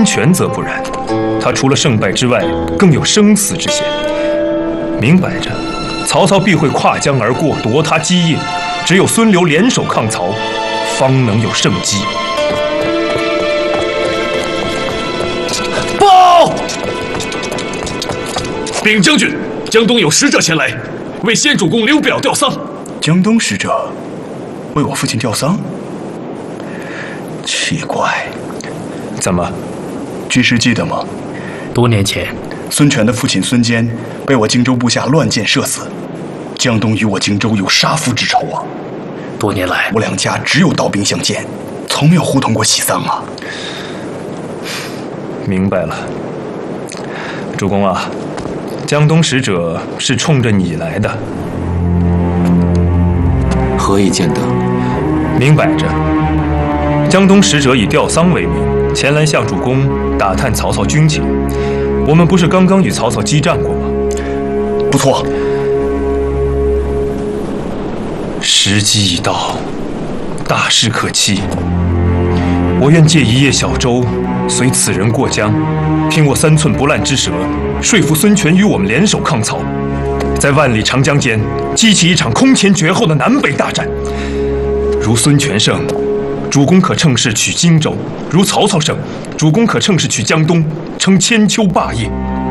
孙权则不然，他除了胜败之外，更有生死之险。明摆着，曹操必会跨江而过，夺他基业。只有孙刘联手抗曹，方能有胜机。 报！禀将军，江东有使者前来，为先主公刘表吊丧。 江东使者为我父亲吊丧？奇怪， 怎么？ 军师记得吗？ 多年前， 孙权的父亲孙坚被我荆州部下乱箭射死，江东与我荆州有杀父之仇啊！ 多年来， 我两家只有刀兵相见，从没有互通过喜丧啊！ 明白了，主公啊，江东使者是冲着你来的。 何以见得？ 明摆着，江东使者以吊丧为名，前来向主公打探曹操军情。我们不是刚刚与曹操激战过吗？ 不错。 时机已到，大事可期。我愿借一叶小舟，随此人过江，凭我3寸不烂之舌，说服孙权与我们联手抗曹，在万里长江间激起一场空前绝后的南北大战。如孙权胜，主公可乘势取荆州；如曹操胜，主公可乘势取江东，称千秋霸业。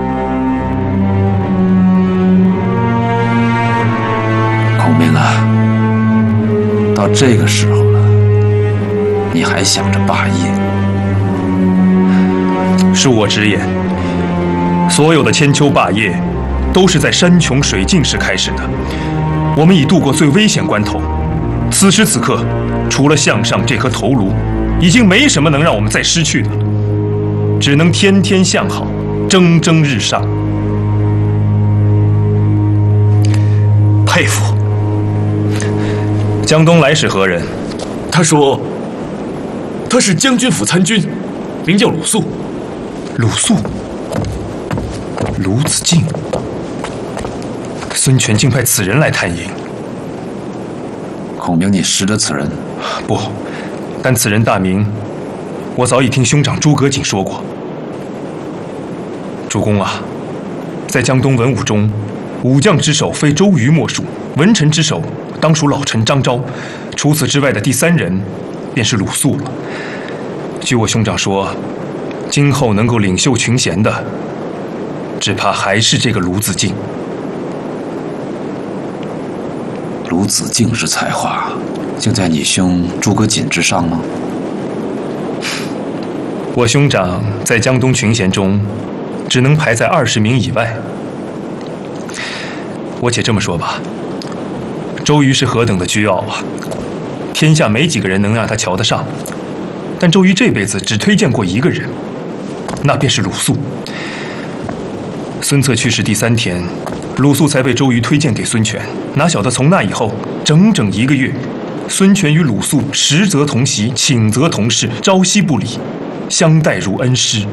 孔明啊，到这个时候了，你还想着霸业？ 恕我直言，所有的千秋霸业，都是在山穷水尽时开始的。我们已度过最危险关头，此时此刻，除了向上这颗头颅，已经没什么能让我们再失去的了，只能天天向好，蒸蒸日上。 佩服。 江东来使何人？ 他说，他是将军府参军，名叫鲁肃。 鲁肃，鲁子敬。孙权竟派此人来探营。 孔明，你识得此人？ 不，但此人大名，我早已听兄长诸葛瑾说过。主公啊，在江东文武中，武将之首非周瑜莫属，文臣之首当属老臣张昭，除此之外的第3人，便是鲁肃了。据我兄长说，今后能够领袖群贤的，只怕还是这个鲁子敬。 鲁子敬之才华，竟在你兄诸葛瑾之上吗？ 我兄长在江东群贤中，只能排在20名以外。我且这么说吧，周瑜是何等的倨傲啊！天下没几个人能让他瞧得上，但周瑜这辈子只推荐过一个人，那便是鲁肃。孙策去世第3天，鲁肃才被周瑜推荐给孙权。哪晓得从那以后，整整1个月，孙权与鲁肃食则同席，寝则同室，朝夕不离，相待如恩师。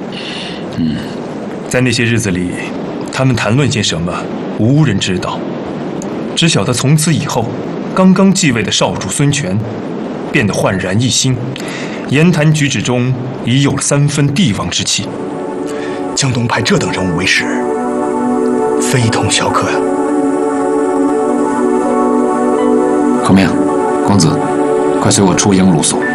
在那些日子里，他们谈论些什么，无人知道。只晓得从此以后，刚刚继位的少主孙权变得焕然一新，言谈举止中已有了3分帝王之气。 江东派这等人物为使，非同小可呀！ 孔明，公子，快随我出营鲁肃。